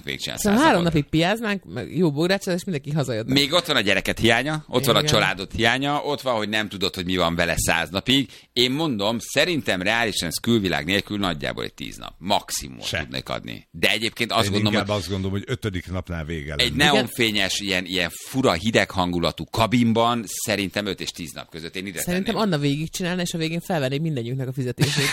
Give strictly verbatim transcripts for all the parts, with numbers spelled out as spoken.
végigcsinálni. Szóval három napig piáznánk, jó bográcsal, és mindenki hazajött. Még ott van a gyereket hiánya, ott igen. van a családot hiánya, ott van, hogy nem tudod, hogy mi van vele száz napig. Én mondom, szerintem reálisan ez külvilág nélkül nagyjából egy tíz nap. Maximum tudnék adni. De egyébként azt Én gondolom, hogy... azt gondolom, hogy ötödik napnál vége lenne. Egy neonfényes, ilyen, ilyen fura, hideg hangulatú kabinban szerintem öt és tíz nap között. Én ide szerintem tenném. Anna végigcsinálna, és a végén felvennék mindegyünknek a fizetését.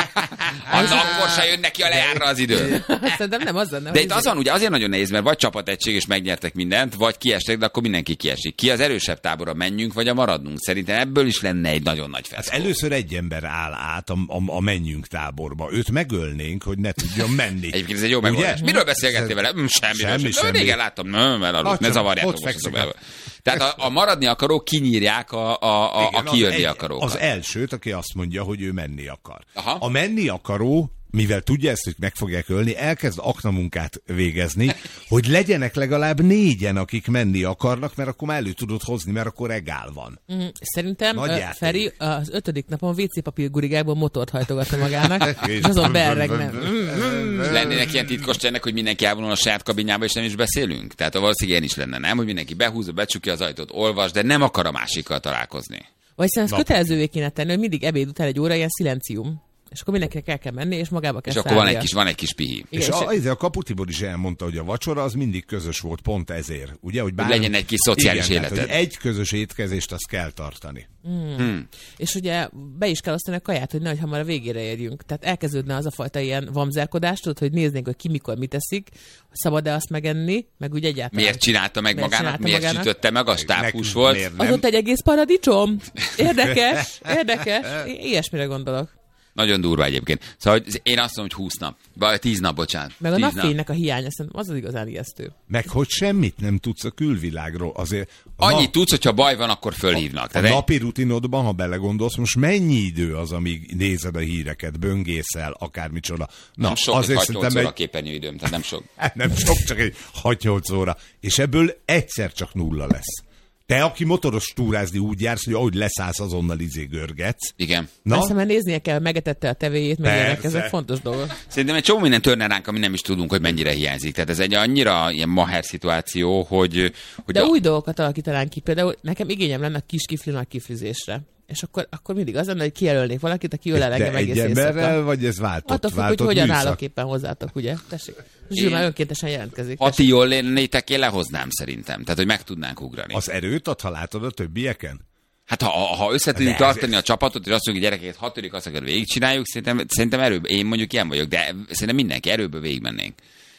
Az akkor se jön neki a lejárra az idő. Szerintem nem az lenne. De itt azon ugye azért nagyon nehéz, mert vagy csapategység és megnyertek mindent, vagy kiestek, de akkor mindenki kiesik. Ki az erősebb tábora, menjünk, vagy a maradnunk? Szerintem ebből is lenne egy nagyon nagy feszkó. Hát először egy ember áll át a, a, a menjünk táborba. Őt megölnénk, hogy ne tudjon menni. Egyébként ez egy jó megoldás. Miről beszélgettél vele? Mm, semmiről. Semmi, semmi. Régen láttam, nem, elaludt, ne zavarjátok most a szobába. Tehát a, a maradni akarók kinyírják a, a, a, igen, a kijönni akarókat. Az elsőt, aki azt mondja, hogy ő menni akar. Aha. A menni akaró, mivel tudja ezt, hogy meg fogják ölni, elkezd aknamunkát végezni, hogy legyenek legalább négyen, akik menni akarnak, mert akkor már elő tudod hozni, mert akkor egál van. Mm, szerintem uh, Feri az ötödik napon vé cé papír gurigákból motort hajtogatna magának, és azon beerregne. Lennének ilyen titkos csennek, hogy mindenki elvonul a saját kabinjába, és nem is beszélünk? Tehát valószínűleg ilyen is lenne, nem? Hogy mindenki behúzza, becsukja az ajtót, olvas, de nem akar a másikkal találkozni. Vagy szerintem ezt kötelezővé kéne tenni, hogy mindig ebéd után egy óra ilyen szilencium. És akkor mindenkinek el kell menni, és magába kell És akkor van egy kis, van egy kis pihi. Igen, és a, a, a Kapu Tibor is elmondta, hogy a vacsora az mindig közös volt, pont ezért. Ugye, hogy bár... legyen egy kis szociális igen, életed. Tehát, egy közös étkezést azt kell tartani. Hmm. Hmm. És ugye be is kell osztani a kaját, hogy nehogy hamar a végére érjünk. Tehát elkezdődne az a fajta ilyen vamzerkodást, tudod, hogy néznénk, hogy ki mikor mit teszik, szabad-e azt megenni, meg úgy egyáltalán. Miért csinálta meg miért magának, csinálta miért magának? sütötte meg, a stábhús volt. Az ott egy egész paradicsom. Érdekes, érdekes. Ilyesmire gondolok. Nagyon durva egyébként. Szóval én azt mondom, hogy húsz nap. Vagy tíz nap, bocsánat. Meg a napfénynek a hiánya, szerintem az az igazán ijesztő. Meg hogy semmit nem tudsz a külvilágról. Azért annyit nap... tudsz, hogyha baj van, akkor fölhívnak. A, a napi rutinodban, ha belegondolsz, most mennyi idő az, amíg nézed a híreket, böngészel, akármicsoda. Na, nem sok, azért egy hat-nyolc óra egy... képernyőidőm, tehát nem sok. Nem sok, csak egy hat-nyolc óra. És ebből egyszer csak nulla lesz. Te, aki motoros túrázni úgy jársz, hogy ahogy leszállsz, azonnal izé görgetsz. Igen. Na? Aztán már néznie kell, megetette a tevéjét, meg ilyenek, ezek fontos dolgok. Szerintem egy csomó minden törne ránk, ami nem is tudunk, hogy mennyire hiányzik. Tehát ez egy annyira ilyen maher szituáció, hogy... hogy De a... új dolgokat alakítanánk ki. Például nekem igényem lenne a kis kifli nagy kiflizésre. És akkor, akkor mindig az lenne, hogy kijelölnék valakit, aki ölel engem egész éjszaka. egy emberrel, vagy ez váltott? Attól függ, hogy hogyan állok éppen hozzátok, ugye? Tessék. Zsül már önkéntesen jelentkezik. Ha ti jól lennétek, én lehoznám szerintem. Tehát, hogy meg tudnánk ugrani. Az erőt ad, ha látod a többieken? Hát ha, ha össze tudjuk tartani a csapatot, és azt mondjuk, hogy gyerekeket hatodik, azt akar végigcsináljuk, szerintem, szerintem erőből, én mondjuk ilyen vagyok, de szerintem mindenki erőből végigmennénk.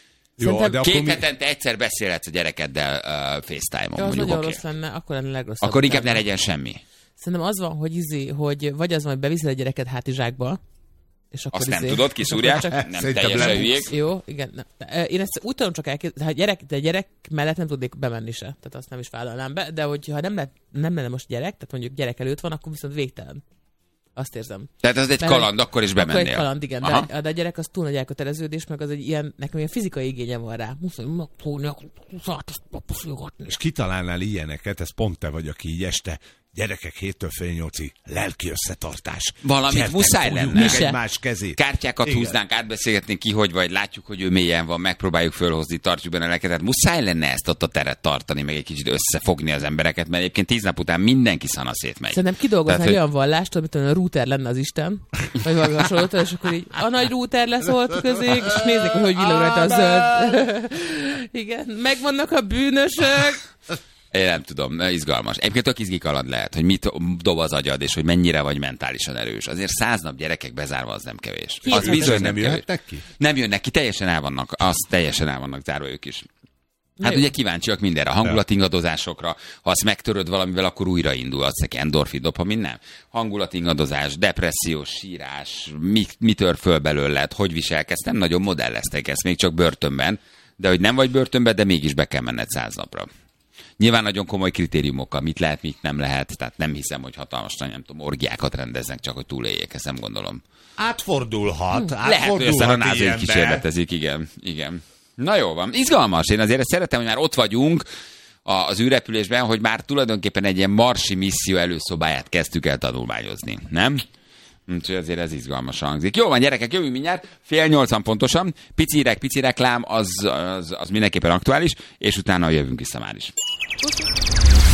Jó, de két hetente mi... egyszer beszélhetsz a gyerekeddel uh, FaceTime-on. Ja, az nagyon okay. rossz lenne, akkor lenne legrosszabb. Akkor inkább ne legyen semmi. Szerintem az van, hogy, izé, hogy vagy az van, hogy beviszed a gyereket hátizsákba, és akkor azt izé, nem tudod, kiszúrják, csak... nem teljesen hülyék. Jó, igen. Nem. Én ezt úgy tudom csak elképzelni, ha gyerek, de gyerek mellett nem tudnék bemenni se, tehát azt nem is vállalnám be, de hogyha nem, lett, nem lenne most gyerek, tehát mondjuk gyerek előtt van, akkor viszont végtelen. Azt érzem. Tehát az egy Mert kaland, akkor is bemennél. Akkor egy kaland, igen. De, de a gyerek az túl nagy elköteleződés, meg az egy ilyen, nekem ilyen fizikai igényem van rá. És kitalálnál ilyeneket, ez pont te vagy, aki így este gyerekek héttől fél nyolcig, lelki összetartás. Valamit Gyertek, muszáj lenne. Egymás kezét. Kártyákat igen. húznánk, átbeszélgetnénk ki, hogy vagy, látjuk, hogy ő mélyen van, megpróbáljuk fölhozni, tartjuk benne a lelket. Tehát muszáj lenne ezt ott a teret tartani, meg egy kicsit összefogni az embereket, mert egyébként tíz nap után mindenki szanaszét megy. Szerintem kidolgozni egy olyan vallást, amit a router lenne az Isten, vagy valami hasonlót, és akkor így a nagy router lesz ott közé, és nézzük, hogy hogy villog rajta a zöld. Igen, megvannak a bűnösök. Én nem tudom, izgalmas. Egyébként tök izgi kaland lehet, hogy mit dob az agyad, és hogy mennyire vagy mentálisan erős. Azért száz nap gyerekek bezárva az nem kevés. Hét az bizony nem jöhetnek ki? Nem jönnek ki, teljesen el vannak, az teljesen el vannak zárva ők is. Hát ugye kíváncsiak mindenre, a hangulatingadozásokra, ha azt megtöröd valamivel, akkor újraindul, azt mondja, endorfin, dopamin, nem. Hangulatingadozás, depressziós, sírás, mi, mi tör föl belőled, hogy viselkedsz, nem nagyon modelleztek ezt, még csak börtönben, de hogy nem vagy börtönben, de mégis be kell menned száz napra. Nyilván nagyon komoly kritériumokkal, mit lehet, mit nem lehet, tehát nem hiszem, hogy hatalmas, nem tudom, orgiákat rendeznek, csak hogy túléljék, ezt nem gondolom. Átfordulhat, átfordulhat. Lehet, hogy aztán a názóit kísérletezik, igen, igen. Na jó van, izgalmas, én azért szeretem, hogy már ott vagyunk az űrrepülésben, hogy már tulajdonképpen egy ilyen marsi misszió előszobáját kezdtük el tanulmányozni, nem? Úgyhogy azért ez izgalmas hangzik. Jó van, gyerekek, jövünk mindjárt, fél nyolcan pontosan, pici hírek, pici reklám, az, az, az mindenképpen aktuális, és utána jövünk vissza már is.